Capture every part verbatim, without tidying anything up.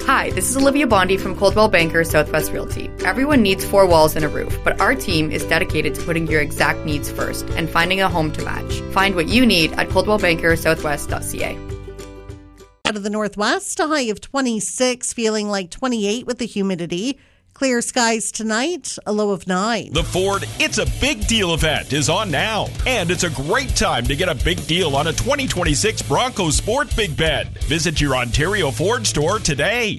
Hi, this is Olivia Bondi from Coldwell Banker Southwest Realty. Everyone needs four walls and a roof, but our team is dedicated to putting your exact needs first and finding a home to match. Find what you need at coldwell banker southwest dot c a. Out of the northwest, a high of twenty-six, feeling like twenty-eight with the humidity. Clear skies tonight, a low of nine. The Ford It's a Big Deal event is on now. And it's a great time to get a big deal on a twenty twenty-six Bronco Sport Big Bed. Visit your Ontario Ford store today.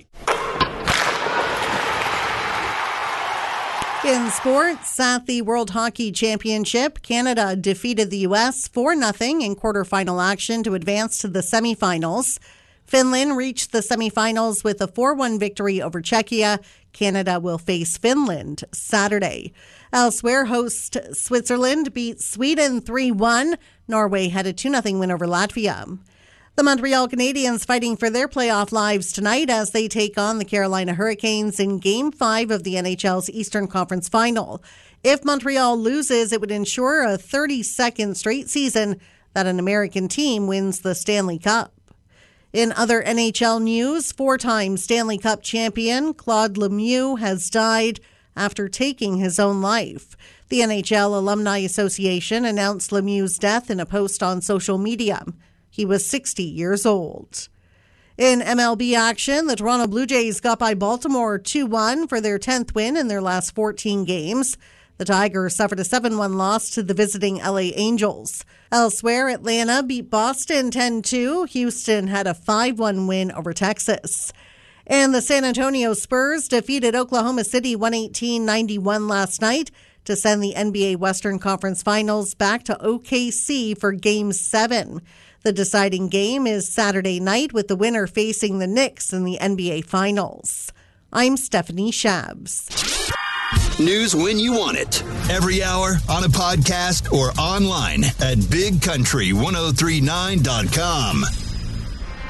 In sports, at the World Hockey Championship, Canada defeated the U S four nothing in quarterfinal action to advance to the semifinals. Finland reached the semifinals with a four one victory over Czechia. Canada will face Finland Saturday. Elsewhere, host Switzerland beat Sweden three one. Norway had a two nothing win over Latvia. The Montreal Canadiens fighting for their playoff lives tonight as they take on the Carolina Hurricanes in Game five of the N H L's Eastern Conference Final. If Montreal loses, it would ensure a thirty-second straight season that an American team wins the Stanley Cup. In other N H L news, four-time Stanley Cup champion Claude Lemieux has died after taking his own life. The N H L Alumni Association announced Lemieux's death in a post on social media. He was sixty years old. In M L B action, the Toronto Blue Jays got by Baltimore two one for their tenth win in their last fourteen games. The Tigers suffered a seven one loss to the visiting L A Angels. Elsewhere, Atlanta beat Boston ten two. Houston had a five one win over Texas. And the San Antonio Spurs defeated Oklahoma City one eighteen ninety-one last night to send the N B A Western Conference Finals back to O K C for Game seven. The deciding game is Saturday night with the winner facing the Knicks in the N B A Finals. I'm Stephanie Shabs. News when you want it. Every hour, on a podcast, or online at big country ten thirty-nine dot com.